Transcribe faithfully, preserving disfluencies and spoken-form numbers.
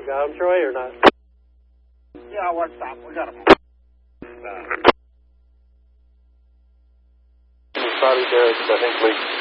got him, Troy, or not? Yeah, what's up? We got him. Bobby Derek, I think, Lee.